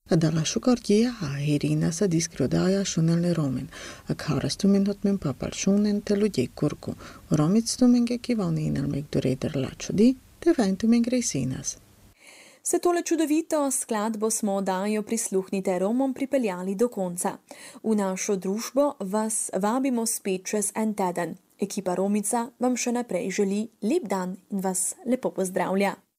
Dalla sciucordia a Irina sa discrodaia šunelne romen, a karastumen hot men papal šunen te ludje kurku, romictumen ge kivoni inel meg dureder lačudi, te ventumen grejsinas. Se tole čudovito skladbo smo oddajo Prisluhnite Romom pripeljali do konca. V našo družbo vas vabimo spet čez en teden. Ekipa Romica vam še naprej želi lep dan in vas lepo pozdravlja.